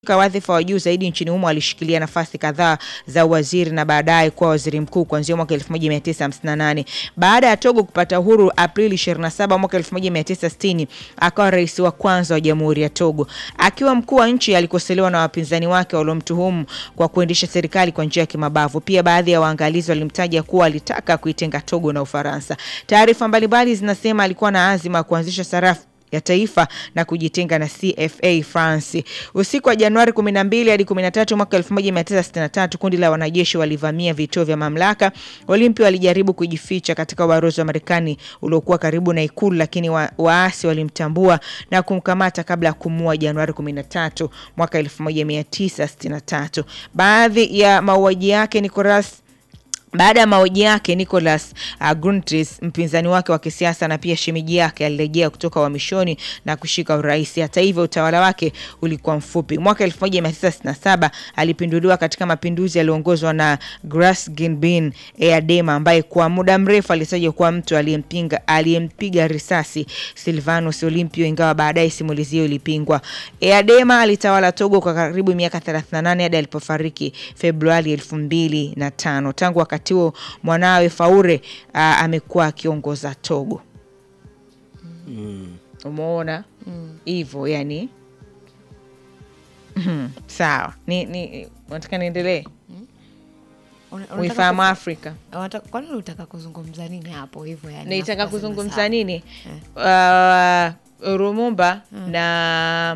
wadhifa wa juu zaidi nchini humo, alishikilia nafasi kadhaa za waziri na baadaye kuwa waziri mkuu kuanzia mwaka 1958. Baada ya Togo kupata uhuru Aprili 27 mwaka 1960, akawa rais wa kwanza wa Jamhuri ya Togo. Akiwa mkuu wa nchi, alikosolewa na wapinzani wake waliomtuhumu kwa kuendesha serikali kwa njia ya kimabavu. Pia baadhi ya waangalizi walimtaja kuwa alitaka kuitenga Togo na Ufaransa. Taarifa mbalimbali zinasema alikuwa na azima ya kuanzisha sarafu ya taifa na kujitenga na CFA France. Usiku wa Januari 12 hadi 13 mwaka 1963, kundi la wanajeshi walivamia vituo vya mamlaka. Olympio alijaribu kujificha katika ubalozi wa Marekani uliokuwa karibu na ikulu, lakini waasi walimtambua na kumkamata kabla ya kumuua Januari 13 mwaka 1963. Baada ya mauaji yake Nicolas Gruntis, mpinzani wake wa kisiasa na pia shemeji yake, alirejea kutoka uhamishoni na kushika urais. Hata hivyo, utawala wake ulikuwa mfupi. Mwaka 1967 alipinduliwa katika mapinduzi yaliyoongozwa na Grace Ginbin Eyadema, ambaye kwa muda mrefu alitajwa kuwa mtu aliyempiga risasi Sylvanus Olympio, ingawa baadaye simulizi hiyo ilipingwa. Eyadema alitawala Togo kwa karibu miaka 38 hadi alipofariki Februari 2005. Tangu wakati huo mwanawe Faure amekuwa akiongoza Togo. Umeona? Hivyo yani. Sawa. Unataka niendelee? Uifahamu Afrika. Kwa nini unataka kuzungumza nini hapo hivyo yani? Nitaka kuzungumza nini? Lumumba na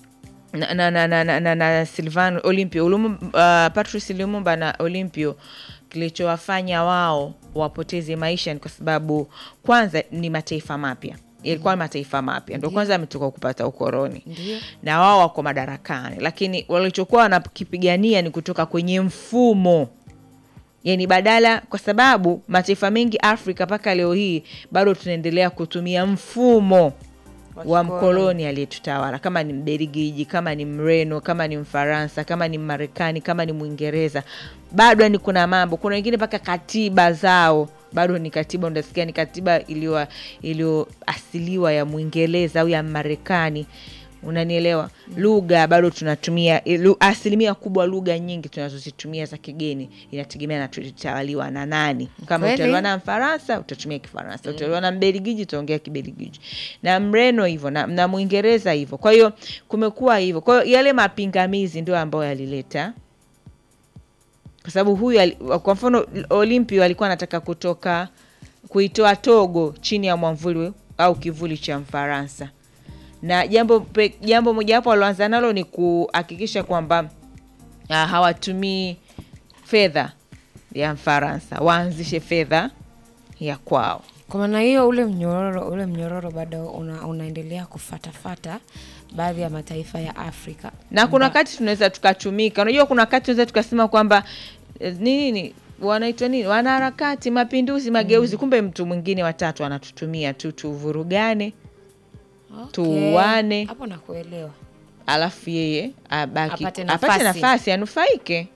Sylvain Olympio, Patrice Lumumba na Olympio, kilichowafanya wao wapoteze maisha ni kwa sababu kwanza ni mataifa mapya. Ilikuwa mataifa mapya ndio kwanza ametoka kupata ukoloni. Na wao wako madarakani, lakini walichokuwa wanakipigania ni kutoka kwenye mfumo. Yani badala, kwa sababu mataifa mengi Afrika paka leo hii bado tunaendelea kutumia mfumo wa mkoloni aliyetutawala, kama ni Mbelgiji, kama ni Mreno, kama ni Mfaransa, kama ni Marekani, kama ni Mwingereza. Bado ni kuna mambo, kuna wengine paka katiba zao bado ni katiba, unasikia ni katiba iliyoasiliwa ya Mwingereza au ya Marekani. Unanielewa? Lugha bado tunatumia, asilimia kubwa lugha nyingi tunazozitumia za kigeni inategemea na tutawaliwa na nani. Kama utaliwa na Mfaransa utatumia Kifaransa, utaliwa na Mbelgiji utaongea Kibelgiji, na Mreno hivyo na Mwingereza hivyo. Kwa hiyo kumekuwa hivyo. Kwa hiyo yale mapingamizi ndio ambayo yalileta, kwa sababu huyu kwa mfano Olympio alikuwa anataka kuitoa Togo chini ya mwamvuli au kivuli cha Mfaransa. Na jambo moja hapo waloanza nalo ni kuhakikisha kwamba hawatumii fedha ya Mfaransa, waanzishe fedha ya kwao. Kwa maana hiyo ule mnyororo bado unaendelea kufatafata baadhi ya mataifa ya Afrika. Na kuna wakati tunaweza tukatumika. Unajua kuna wakati tunaweza tukasema kwamba nini wanaitwa nini, wanaharakati, mapinduzi, mageuzi, kumbe mtu mwingine watatu anatutumia tuvurugane. Tuwane. Hapo nakuelewa. Alafu yeye apate nafasi anufaike.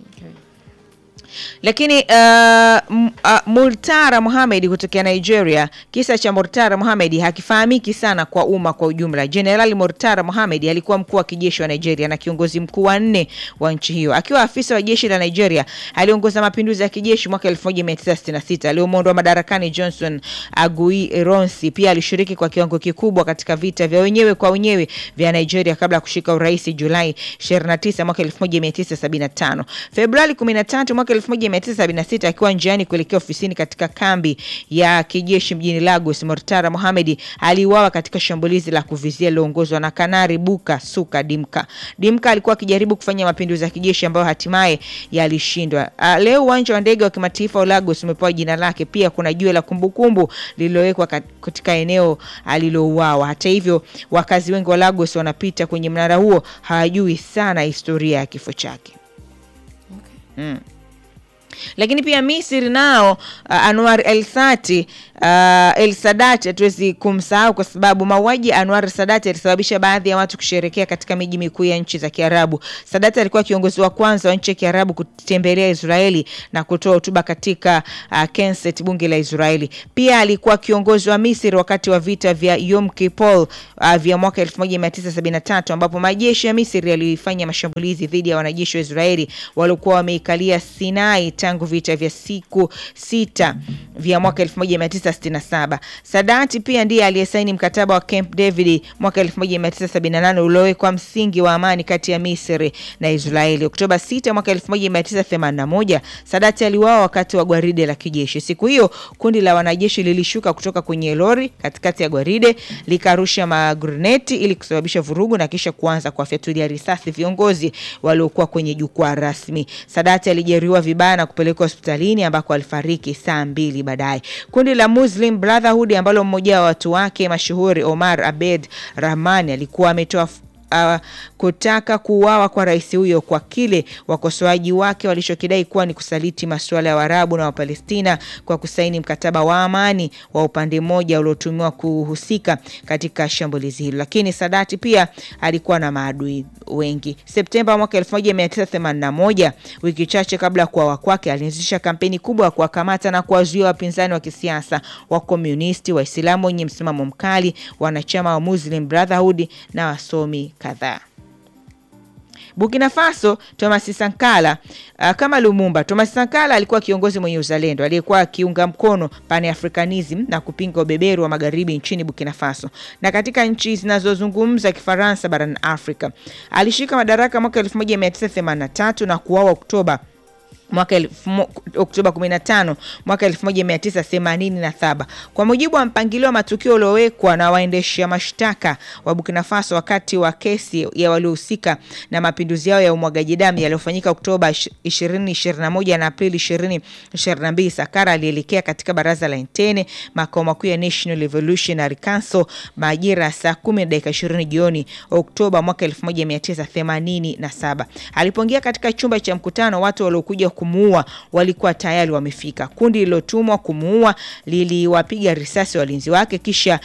Lakini Murtala Mohamed kutokea Nigeria. Kisa cha Murtala Mohamed hakifahamiki sana kwa umma kwa ujumla. General Murtala Mohamed alikuwa mkuu wa kijeshi wa Nigeria na kiongozi mkuu wa 4 wa nchi hiyo. Akiwa afisa wa jeshi la Nigeria, aliongoza mapinduzi ya kijeshi mwaka 1966 aliyomuondoa madarakani Johnson Aguiyi-Ironsi. Pia alishiriki kwa kiwango kikubwa katika vita vya wenyewe kwa wenyewe vya Nigeria kabla ya kushika urais Julai 29 mwaka 1975. Februari 13 mwaka 1976, akiwa njiani kuelekea ofisini katika kambi ya kijeshi mjini Lagos, Murtala Mohamed aliuawa katika shambulizi la kuvizia liloongozwa na Kanari Buka Suka Dimka. Dimka alikuwa akijaribu kufanya mapinduzi ya kijeshi ambayo hatimaye yalishindwa. Leo uwanja wa ndege wa kimataifa wa Lagos umepewa jina lake. Pia kuna jiwe la kumbukumbu lililowekwa katika eneo alilouawa. Hata hivyo, wakazi wengi wa Lagos wanapita kwenye mnara huo hawajui sana historia ya kifo chake. Lakini pia Misri nao Anwar El Saadi El Sadat hatuwezi kumsahau kwa sababu mauaji Anwar Sadat yalisababisha baadhi ya watu kusherehekea katika miji mikuu ya nchi za Kiarabu. Sadat alikuwa kiongozi wa kwanza wa nchi ya Kiarabu kutembelea Israeli na kutoa hotuba katika Knesset, bunge la Israeli. Pia alikuwa kiongozi wa Misri wakati wa vita vya Yom Kippur vya mwaka 1973 ambapo majeshi ya Misri yalifanya mashambulizi dhidi ya wanajeshi wa Israeli waliokuwa wameikalia Sinai tangu vita vya siku 6 vya mwaka 1967. Sadat pia ndiye aliyesaini mkataba wa Camp David mwaka 1978 uliowekwa msingi wa amani kati ya Misri na Israeli. Oktoba 6 mwaka 1981, Sadat aliuawa wakati wa gwaride la kijeshi. Siku hiyo kundi la wanajeshi lilishuka kutoka kwenye lori katikati ya gwaride likarusha magreneti ili kusababisha vurugu na kisha kuanza kuwafyatulia risasi viongozi waliokuwa kwenye jukwaa rasmi. Sadat alijeruhiwa vibaya na kupelekwa hospitalini ambako alifariki saa 2 baadaye. Kundi la Muslim Brotherhood ambalo mmoja wa watu wake mashuhuri Omar Abed Rahman alikuwa ametoa kutaka kuuawa kwa rais huyo kwa kile wakosoaji wake walichokidai kuwa ni kusaliti masuala ya Waarabu na Wapalestina kwa kusaini mkataba wa amani wa upande mmoja uliotumiwa kuhusika katika shambulizi hilo. Lakini Sadat pia alikuwa na maadui wengi. Septemba mwaka 1981, wiki chache kabla ya kuuawa kwake, alianzisha kampeni kubwa kwa kuwakamata na kuwazuia wapinzani wa kisiasa, wa komunisti, Waislamu wenye msimamo mkali, wanachama wa Muslim Brotherhood na wasomi kadhaa. Burkina Faso, Thomas Sankara kama Lumumba. Thomas Sankara alikuwa kiongozi mwenye uzalendo aliyekuwa akiunga mkono Pan-Africanism na kupinga ubeberu wa magharibi nchini Burkina Faso na katika nchi zinazozungumza Kifaransa barani Afrika. Alishika madaraka mwaka 1983 na kuuawa Oktoba 15 mwaka 1987 kwa mujibu wa mpangilio wa matukio uliowekwa na waendesha mashtaka wa Burkina Faso wakati wa kesi ya waliohusika na mapinduzi yao ya umwagaji damu yaliyofanyika Oktoba 2021 na Aprili 2022. Sankara alielekea katika baraza la Entebbe, makao makuu ya National Revolutionary Council, majira saa 10:20 jioni Oktoba mwaka 1987. Alipoingia katika chumba cha mkutano, watu waliokuja kumuua walikuwa tayari wamefika. Kundi lilotumwa kumuua liliwapiga risasi walinzi wake kisha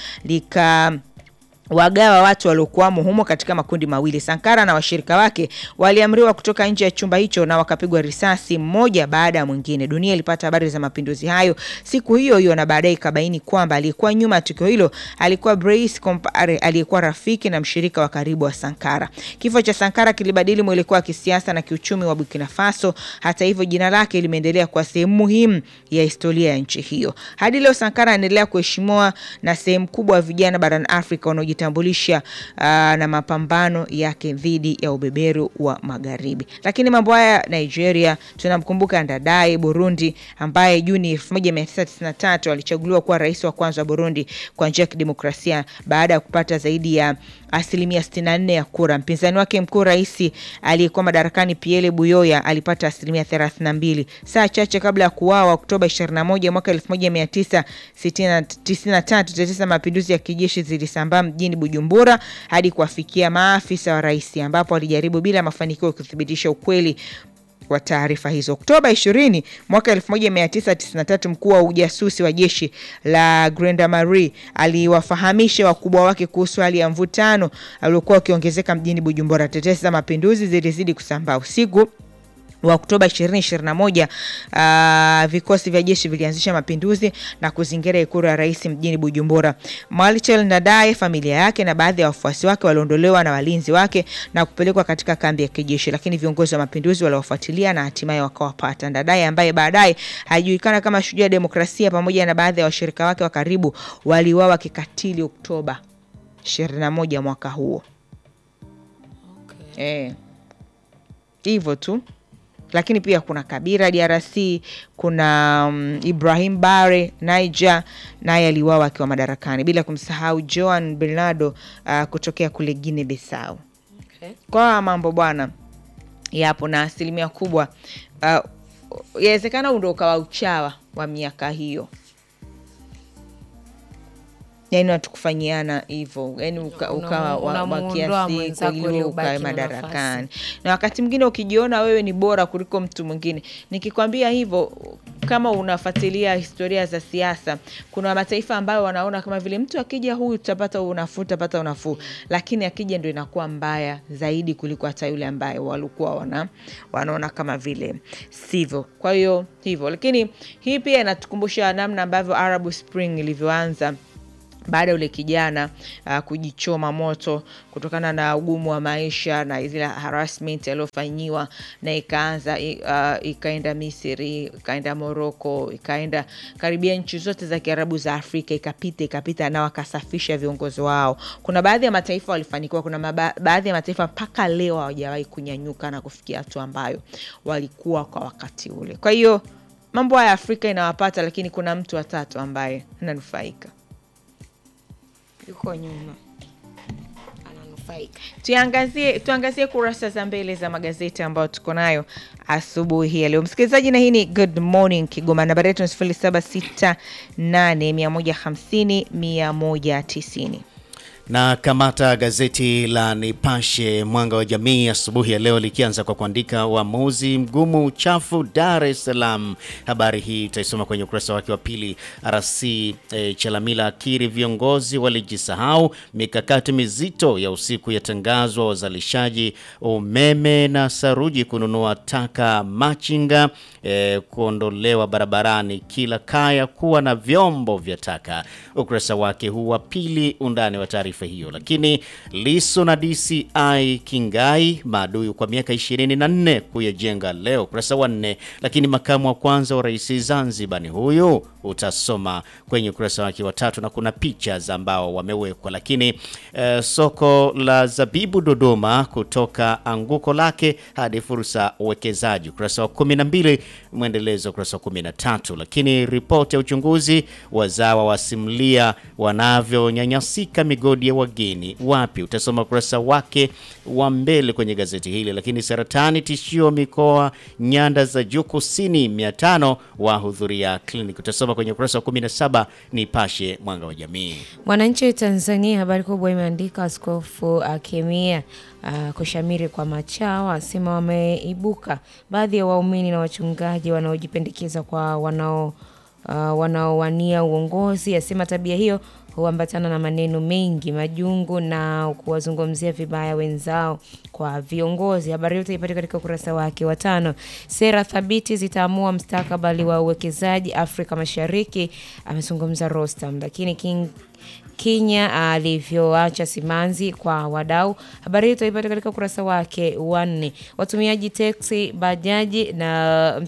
wagawa watu waliokuwa humo katika makundi mawili. Sankara na washirika wake waliamriwa kutoka nje ya chumba hicho na wakapigwa risasi mmoja baada ya mwingine. Dunia ilipata habari za mapinduzi hayo siku hiyo hiyo na baadaye ikabaini kwamba aliyekuwa nyuma ya tukio hilo alikuwa Blaise Compaoré, aliyekuwa rafiki na mshirika wa karibu wa Sankara. Kifo cha Sankara kilibadili mwelekeo wa kisiasa na kiuchumi wa Burkina Faso. Hata hivyo, jina lake limeendelea kuwa sehemu muhimu ya historia ya nchi hiyo. Hadi leo Sankara anaendelea kuheshimiwa na sehemu kubwa ya vijana barani Afrika wanaojitambulisha na mapambano yake dhidi ya ubeberu wa magharibi. Lakini mambo haya Nigeria, tunamkumbuka Ndadaye. Burundi, ambaye Juni 1993 alichaguliwa kuwa rais wa kwanza wa Burundi kwa njia ya kidemokrasia baada ya kupata zaidi ya 64% ya kura. Mpinzani wake mkuu, rais aliyekuwa madarakani Pierre Buyoya, alipata 32%. Saa chache kabla ya kuuawa Oktoba 21 mwaka 1993, tetesi mapinduzi ya kijeshi zilisambaa mjini Bujumbura hadi kuwafikia maafisa wa rais, ambapo alijaribu bila mafanikio kuthibitisha ukweli wa taarifa hizo. Oktoba 20 mwaka 1993, mkuu wa ujasusi wa jeshi la Gendarmerie aliwafahamisha wakubwa wake kuhusu hali ya mvutano aliokuwa ukiongezeka mjini Bujumbura. Tetesi za mapinduzi zilizidi kusambaa. Usiku wa Oktoba 2021, vikosi vya jeshi vilianzisha mapinduzi na kuzingira ikulu ya rais mjini Bujumbura. Marshal Ndadaye, familia yake na baadhi ya wafuasi wake waliondolewa na walinzi wake na kupelekwa katika kambi ya kijeshi, lakini viongozi wa mapinduzi waliwafuatilia na hatimaye wakawapata. Ndadaye, ambaye baadaye hajulikana kama shujaa demokrasia, pamoja na baadhi ya washirika wake wa karibu, waliuawa kikatili Oktoba 21 mwaka huo. Okay. Hivyo tu. Lakini pia kuna Kabila DRC, kuna Ibrahim Bare Niger, naye aliuawa akiwa madarakani, bila kumsahau Joan Bernardo kutokea kule Guinea Bissau. Okay. Kwa mambo bwana yapo na asilimia kubwa yawezekana ndio ukawa uchawa wa miaka hiyo. Yaani watu kufanyiana hivyo, yaani ukawa wa kiasi kwa ile ukae madarakani. Na wakati mwingine ukijiona wewe ni bora kuliko mtu mwingine. Nikikwambia hivyo, kama unafuatilia historia za siasa, kuna mataifa ambayo wanaona kama vile mtu akija huyu tutapata unafuu, lakini akija ndio inakuwa mbaya zaidi kuliko hata yule ambaye walikuwa wanaona kama vile sivyo. Kwa hiyo hivyo, lakini hii pia inatukumbusha namna ambavyo Arab Spring ilivyoanza baada ule kijana kujichoma moto kutokana na ugumu wa maisha na zile harassment aliyofanyiwa, na ikaenda Misri, ikaenda Morocco, ikaenda karibia nchi zote za Kiarabu za Afrika, ikapita na wakasafisha viongozi wao. Kuna baadhi ya mataifa walifanikiwa, kuna baadhi ya mataifa mpaka leo hawajawahi kunyanyuka na kufikia hatua ambayo walikuwa kwa wakati ule. Kwa hiyo mambo ya Afrika inawapata, lakini kuna mtu wa tatu ambaye ananufaika. Yuko nyuma ananufaika. Tuangazie kurasa za mbele za magazeti ambayo tuko nayo asubuhi hii leo. Msikilizaji, na hii ni Good Morning Kigoma. Nambari yetu ni 0768150190. Na kamata gazeti la Nipashe Mwanga wa Jamii asubuhi ya leo likianza kwa kuandika uamuzi mgumu uchafu Dar es Salaam. Habari hii utaisoma kwenye ukurasa wake wa pili. RC Chalamila akiri viongozi walijisahau, mikakati mizito ya usiku yatangazwa, wazalishaji umeme na saruji kununua taka machinga kuondolewa barabarani, kila kaya kuwa na vyombo vya taka. Ukurasa wake huu wa pili undani wa taarifa hiyo. Lakini Lissu na DCI Kingai maadui kwa miaka 24 kuyajenga leo, ukurasa wa 4. Lakini makamu wa kwanza wa rais Zanzibar ni huyu, utasoma kwenye ukurasa wake wa 3, na kuna picha za ambao wamewekwa. Lakini soko la zabibu Dodoma kutoka anguko lake hadi fursa uwekezaji, ukurasa wa 12, mwendelezo ukurasa wa 13. Lakini ripoti ya uchunguzi wazawa wasimulia wanavyonyanyasika migodi ya wageni wapi, utasoma ukurasa wake wa mbele kwenye gazeti hili. Lakini saratani tishio mikoa nyanda za juu kusini 500 wahudhuria kliniki, utasoma kwenye ukurasa wa 17. Nipashe Mwanga wa Jamii. Mwananchi wa Tanzania habari kubwa imeandika askofu akemia kushamiri kwa machawa, asema wameibuka baadhi ya waumini na wachungaji wanaojipendekeza kwa wanaowania uongozi, asema tabia hiyo huambatana na maneno mengi majungu na kuwazungumzia vibaya wenzao kwa viongozi. Habari yote ipate katika ukurasa wake wa 5. Sera thabiti zitaamua mustakabali wa uwekezaji Afrika Mashariki, amezungumza Rostam. Lakini Kenya alivyoacha simanzi kwa wadau, habari hiyo ipate katika ukurasa wake wa 4. Watumiaji teksi, bajaji na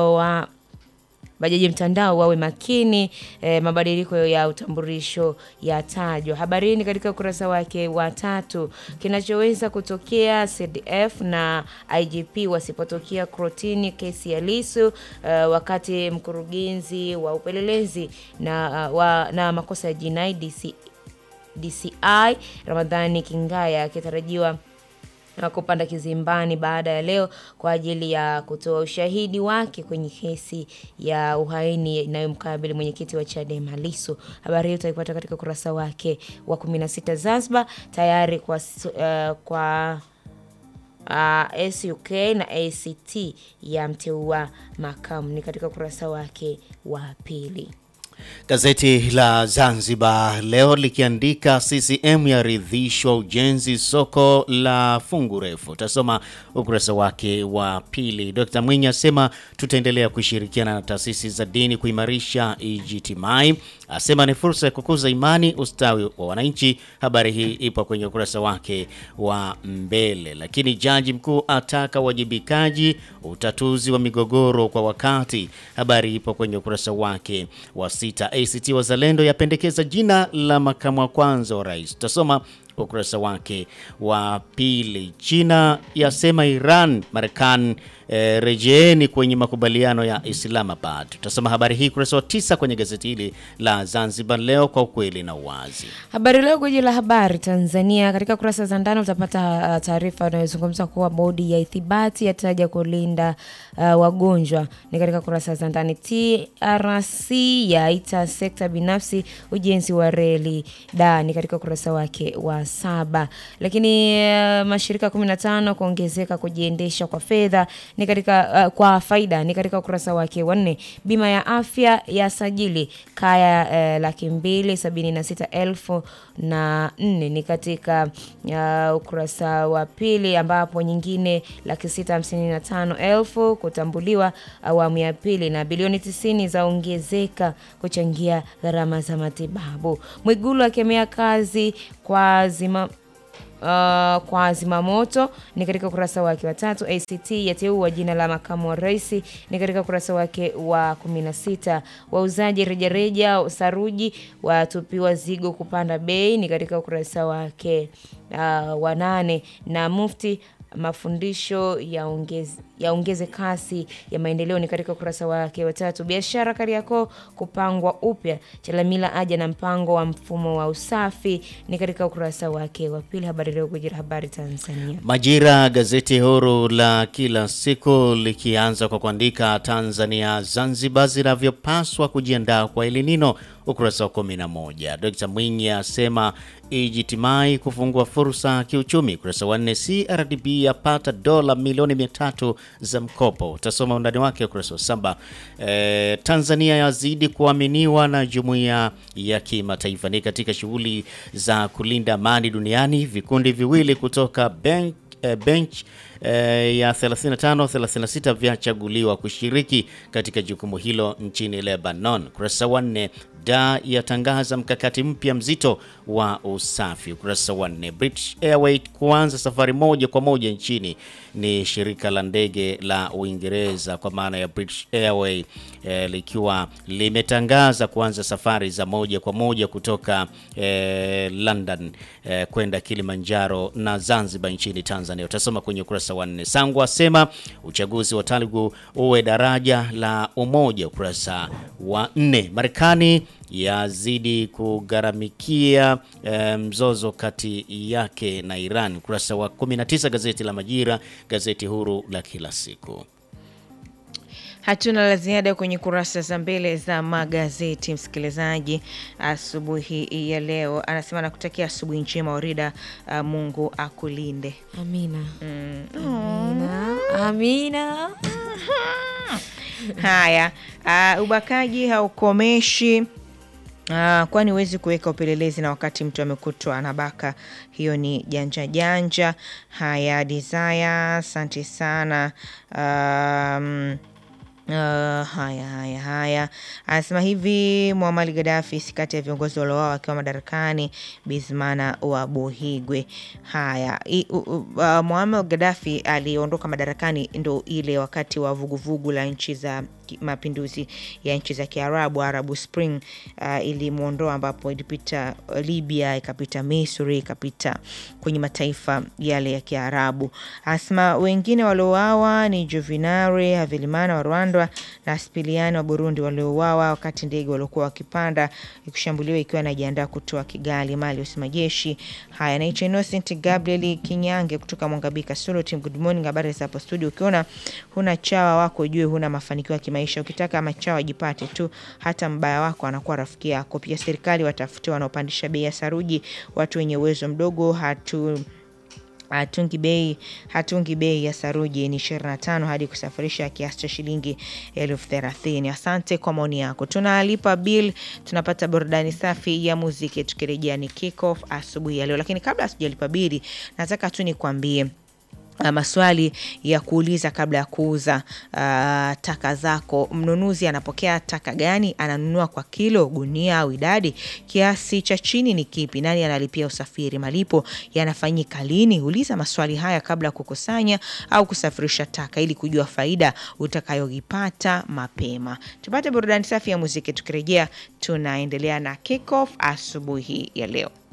mtandao wawe makini, mabadiliko ya utambulisho yatajwa. Habari hii ni katika ukurasa wake wa 3. Kinachoweza kutokea CDF na IGP wasipotokea krotini kesi ya Lissu, wakati mkurugenzi wa upelelezi na makosa ya jinai DCI Ramadhani Kingaya akitarajiwa kupanda kizimbani baada ya leo kwa ajili ya kutoa ushahidi wake kwenye kesi ya uhaini inayomkabili mwenyekiti wa Chadema Lissu. Habari hiyo utaipata katika ukurasa wake wa 16. Zanzibar tayari kwa SUK na ACT ya mteua makamu, ni katika ukurasa wake wa 2. Gazeti la Zanzibar leo likiandika CCM yaridhishwa ujenzi soko la fungu refu, utasoma ukurasa wake wa 2. Dr. Mwinyi asema tutaendelea kushirikiana na taasisi za dini kuimarisha ijtimai, asema ni fursa ya kukuza imani ustawi wa wananchi. Habari hii ipo kwenye ukurasa wake wa mbele. Lakini jaji mkuu ataka wajibikaji utatuzi wa migogoro kwa wakati, habari ipo kwenye ukurasa wake wa 6. ACT Wazalendo yapendekeza jina la makamu wa kwanza wa rais, utasoma ukurasa wake wa 2. China yasema Iran Marekani rejeeni kwenye makubaliano ya Islamabad, tutasoma habari hii ukurasa wa 9 kwenye gazeti hili la Zanzibar Leo, kwa ukweli na uwazi. Habari Leo gwiji la habari Tanzania, katika kurasa za ndani utapata taarifa inayozungumza kuwa bodi ya ithibati yataja kulinda wagonjwa, ni katika kurasa za ndani. TRC yaita sekta binafsi ujenzi wa reli ni katika kurasa wake wa 17. Lakini mashirika 15 kuongezeka kujiendesha kwa fedha ni katika kwa faida ni katika ukurasa wake wa 4. Bima ya afya ya sajili kaya 276,004 ni katika ukurasa wa pili, ambapo nyingine 655,000 kutambuliwa awamu ya pili, na bilioni 90 zaongezeka kuchangia gharama za matibabu. Mwigulu akemea kazi kwa zimamoto ni katika ukurasa wake wa 3. ACT yateua jina la makamu wa rais ni katika ukurasa wake wa 16. Wauzaji rejareja saruji watupiwa zigo kupanda bei ni katika ukurasa wake wa 8. Na Mufti mafundisho yaongeze kasi ya maendeleo ni katika ukurasa wake wa 3. Biashara Kariakoo kupangwa upya, Chalamila aja na mpango wa mfumo wa usafi ni katika ukurasa wake wa 2. Habari Leo, Gujira Habari Tanzania. Majira, gazeti huru la kila siku, likianza kwa kuandika Tanzania Zanzibar zinavyopaswa kujiandaa kwa El Nino, ukurasa wa 11. Dr. Mwinyi asema ijitimai kufungua fursa kiuchumi, ukurasa wa 4. CRDB yapata dola milioni 300 za mkopo, utasoma undani wake ukurasa wa 7. Tanzania yazidi kuaminiwa na jumuiya ya kimataifa ni katika shughuli za kulinda amani duniani. Vikundi viwili kutoka bench ya 35-36 vyachaguliwa kushiriki katika jukumu hilo nchini Lebanon. Ukurasa wa 4. Da yatangaza mkakati mpya mzito wa usafi, ukurasa wa 4. British Airways kuanza safari moja kwa moja nchini, ni shirika la ndege la Uingereza kwa maana ya British Airways likiwa limetangaza kuanza safari za moja kwa moja kutoka London kwenda Kilimanjaro na Zanzibar nchini Tanzania. Utasoma kwenye ukurasa wa 4. Sangu asema uchaguzi wa Taligu uwe daraja la umoja, ukurasa wa 4. Marekani yazidi kugharamikia mzozo kati yake na Iran, ukurasa wa 19. Gazeti la Majira, gazeti huru la kila siku. Hatuna la ziada kwenye kurasa za mbele za magazeti, msikilizaji, asubuhi ya leo. Anasema nakutakia asubuhi njema Orida, Mungu akulinde. Amina. Amina. Haya, ubakaji haukomeshi, kwani huwezi kuweka upelelezi na wakati mtu amekutwa anabaka. Hiyo ni janja. Haya, Desire, asante sana. Haya. Anasema hivi, Muammar Gaddafi si kati ya viongozi waliowawa akiwa madarakani, Bizimana wa Buhigwe. Haya, Muammar Gaddafi aliondoka madarakani ndo ile wakati wa vuguvugu la nchi za mapinduzi ya nchi za Kiarabu, Arab Spring, ilimuondoa, ambapo ilipita Libya, ikapita Misri, ikapita kwenye mataifa yale ya Kiarabu. Asma wengine waliowawa ni Jovinari Havelimana wa Rwanda na Spiliano wa Burundi waliowawa wakati ndege waliokuwa wakipanda ikushambuliwa ikiwa inajiandaa kutoa Kigali, Mali, usema jeshi. Haya, na Innocent Gabriel Kinyange kutoka Mwangabika Solo Team, good morning, habari za hapo studio. Ukiona huna chawa wako ujue huna mafanikio ya kimaisha. Ukitaka machawa jipate tu, hata mbaya wako anakuwa rafiki yako. Pia serikali watafute wanaopandisha bei ya saruji, watu wenye uwezo mdogo. Hatungi bei ya saruji ni 25 hadi kusafirisha kiasi cha shilingi 30,000. Asante kwa maoni yako. Tunalipa bill, tunapata burudani safi ya muziki. Tukirejea ni kick off asubuhi ya leo, lakini kabla sijalipa bill nataka tu nikwambie maswali ya kuuliza kabla ya kuuza taka zako. Mnunuzi anapokea taka gani? Ananunua kwa kilo, gunia au idadi? Kiasi cha chini ni kipi? Nani analipia usafiri? Malipo yanafanyika lini? Uliza maswali haya kabla kukusanya au kusafirisha taka ili kujua faida utakayoipata mapema. Tupate burudani safi ya muziki. Tukirejea tunaendelea na kick off asubuhi ya leo.